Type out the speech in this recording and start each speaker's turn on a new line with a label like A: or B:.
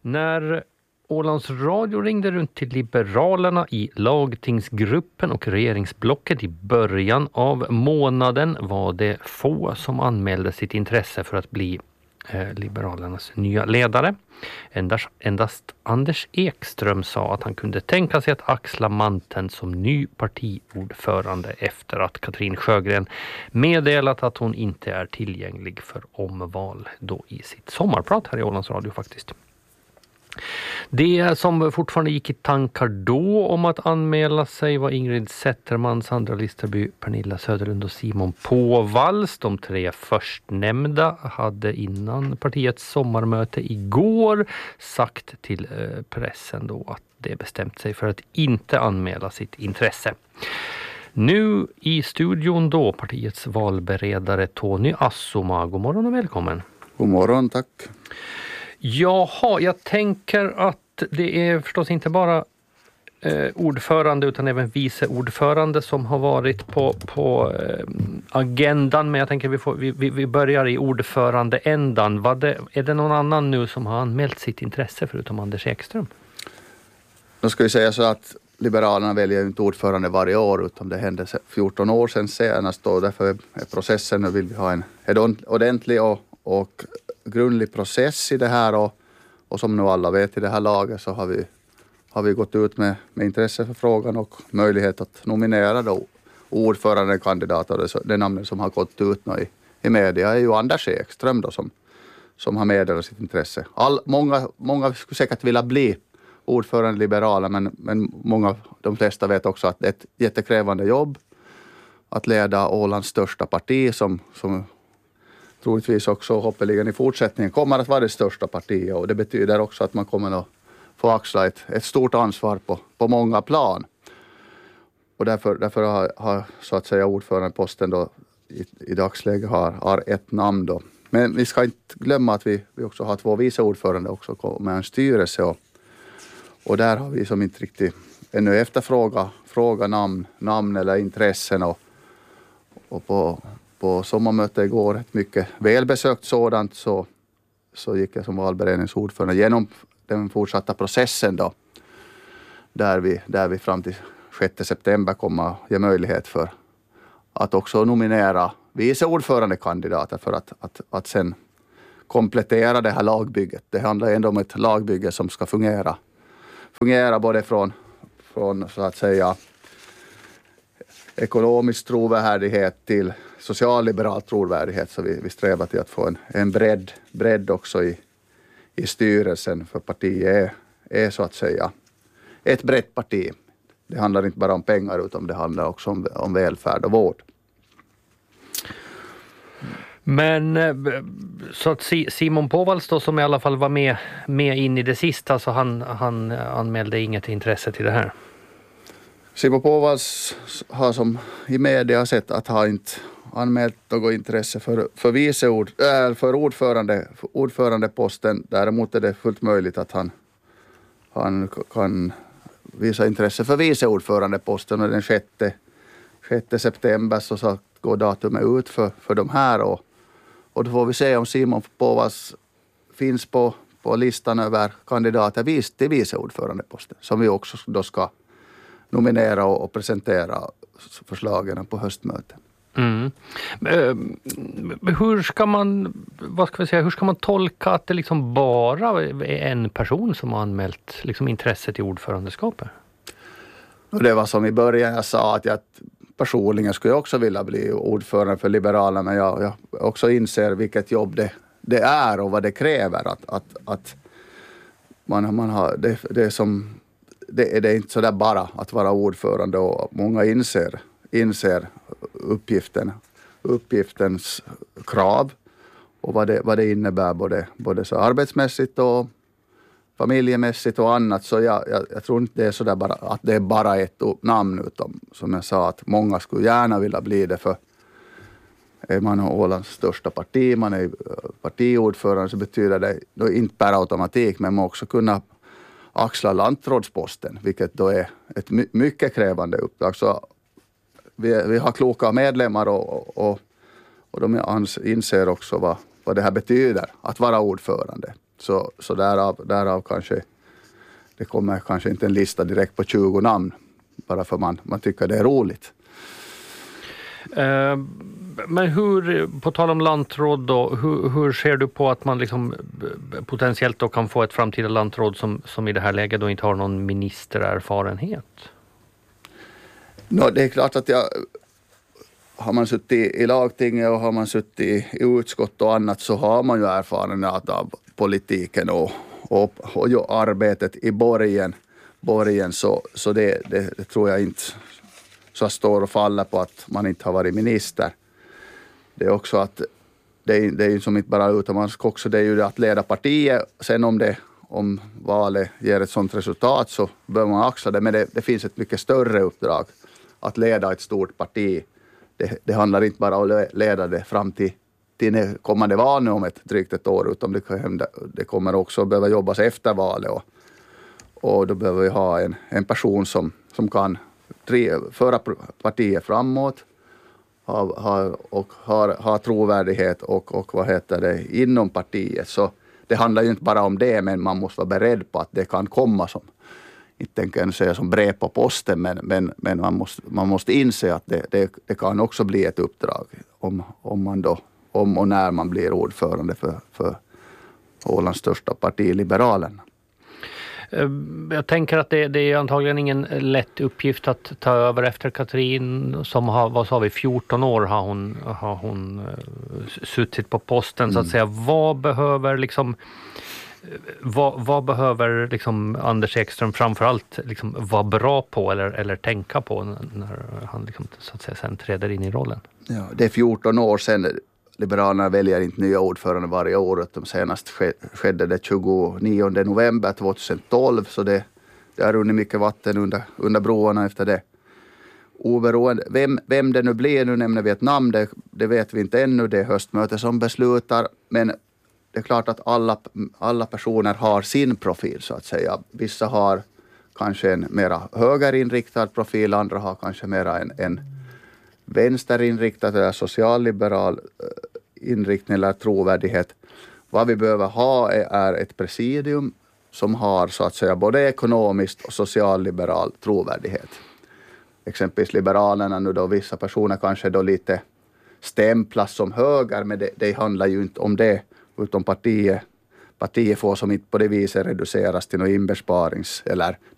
A: När Ålands Radio ringde runt till Liberalerna i lagtingsgruppen och regeringsblocket i början av månaden var det få som anmälde sitt intresse för att bli Liberalernas nya ledare. Endast Anders Ekström sa att han kunde tänka sig att axla manteln som ny partiordförande efter att Katrin Sjögren meddelat att hon inte är tillgänglig för omval då i sitt sommarprat här i Ålands Radio faktiskt. Det som fortfarande gick i tankar då om att anmäla sig var Ingrid Zetterman, Sandra Listerby, Pernilla Söderlund och Simon Påvalls. De 3 förstnämnda hade innan partiets sommarmöte igår sagt till pressen då att det bestämt sig för att inte anmäla sitt intresse. Nu i studion då partiets valberedare Tony Assoma. God morgon och välkommen.
B: God morgon, tack.
A: Jaha, jag tänker att det är förstås inte bara ordförande utan även vice ordförande som har varit på agendan. Men jag tänker vi börjar i ordförandeändan. Är det någon annan nu som har anmält sitt intresse förutom Anders Ekström?
B: Då ska vi säga så att Liberalerna väljer inte ordförande varje år utan det hände 14 år sedan senast och därför är processen nu vill vi ha en ordentlig och grundlig process i det här och som nu alla vet i det här laget så har vi gått ut med intresse för frågan och möjlighet att nominera då ordförandekandidater. Det namnet som har gått ut nu i media är ju Anders Ekström då som har meddelat sitt intresse. Många skulle säkert vilja bli ordförande liberala men de flesta vet också att det är ett jättekrävande jobb att leda Ålands största parti som troligtvis också hoppeligen i fortsättningen kommer att vara det största partiet och det betyder också att man kommer att få axla ett stort ansvar på många plan. Och därför har så att säga ordförandeposten då i dagsläget har ett namn då. Men vi ska inte glömma att vi också har 2 vice ordförande också med en styrelse och där har vi som inte riktigt ännu efterfråga namn eller intressen och på sommarmötet igår, ett mycket välbesökt sådant, så gick jag som valberedningsordförande genom den fortsatta processen då, där vi fram till 6 september kommer att ge möjlighet för att också nominera vice ordförandekandidater för att sen komplettera det här lagbygget. Det handlar ändå om ett lagbygge som ska fungera både från så att säga ekonomisk trovärdighet till socialliberal trovärdighet, så vi strävar till att få en bredd också i styrelsen för partiet är så att säga ett brett parti. Det handlar inte bara om pengar utan det handlar också om välfärd och vård.
A: Men så att Simon Påvalls då, som i alla fall var med in i det sista, så han anmälde inget intresse till det här.
B: Simon Påvalls har som i media sett att han inte anmält något intresse för ordförandeposten. Däremot är det fullt möjligt att han kan visa intresse för vice ordförandeposten och den 6 september så går datumet ut för de här och då får vi se om Simon Påvalls finns på listan över kandidater till vice ordförandeposten som vi också då ska nominera och presentera förslagen på höstmötet.
A: Mm. Hur ska man tolka att det liksom bara är en person som har anmält liksom intresset i ordförandeskapet?
B: Och det var som i början jag sa att jag personligen skulle också vilja bli ordförande för Liberalerna, men jag också inser vilket jobb det är och vad det kräver att man har det är inte så där bara att vara ordförande och många inser uppgiftens krav och vad det innebär både så arbetsmässigt och familjemässigt och annat. Så jag tror inte det är så där bara att det är bara ett namn, utan som jag sa att många skulle gärna vilja bli det, för är man Ålands största parti, man är partiordförande, så betyder det inte per automatik, men man också kunna axla lantrådsposten, vilket då är ett mycket krävande uppdrag. Så vi har kloka medlemmar och de inser också vad det här betyder att vara ordförande. Så därav kanske det kommer kanske inte en lista direkt på 20 namn bara för man tycker det är roligt.
A: Men på tal om lantråd då, hur ser du på att man liksom potentiellt då kan få ett framtida lantråd som i det här läget då inte har någon ministererfarenhet?
B: Det är klart att har man suttit i lagtinget och har man suttit i utskott och annat, så har man ju erfarenhet av politiken och arbetet i borgen så det tror jag inte så står och faller på att man inte har varit minister. Det är också att det är ju som inte bara utomlands också, det är ju att leda partiet. Sen om valet ger ett sådant resultat så bör man axla det, men det finns ett mycket större uppdrag att leda ett stort parti. Det handlar inte bara om att leda det fram till det kommande valet om drygt ett år, utan det kommer också att behöva jobbas efter valet och då behöver vi ha en person som kan föra partiet framåt och har trovärdighet och inom partiet. Så det handlar ju inte bara om det, men man måste vara beredd på att det kan komma som, inte tänker jag säga som brev på posten, men man måste inse att det kan också bli ett uppdrag om och när man blir ordförande för Ålands största parti, Liberalerna.
A: Jag tänker att det är antagligen ingen lätt uppgift att ta över efter Katrin som har 14 år har hon suttit på posten så att säga. Vad behöver Anders Ekström framförallt vara bra på eller tänka på när han så att säga sen träder in i rollen?
B: Ja, det är 14 år sedan. Liberalerna väljer inte nya ordförande varje år. De senast skedde det 29 november 2012. Så det har runnit mycket vatten under broarna efter det. Oberoende, vem det nu blir, nu nämner vi ett namn, det vet vi inte ännu. Det är höstmöte som beslutar. Men det är klart att alla personer har sin profil så att säga. Vissa har kanske en mera högerinriktad profil, andra har kanske mera en vänsterinriktad eller socialliberal inriktning eller trovärdighet. Vad vi behöver ha är ett presidium som har så att säga både ekonomiskt och socialliberal trovärdighet. Exempelvis Liberalerna nu då, vissa personer kanske då lite stämplas som höger, men det handlar ju inte om det, utan partiet får som inte på det viset reduceras till någon inbesparings eller